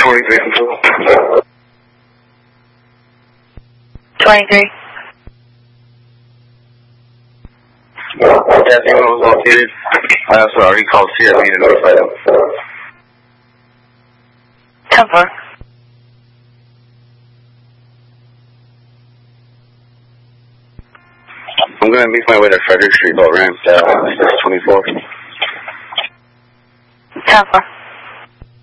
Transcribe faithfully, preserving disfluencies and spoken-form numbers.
twenty-three control. twenty-three. That thing was located. I also already called C R P to notify them. ten four. I'm going to make my way to Frederick Street, about ramp uh, twenty-four. ten four.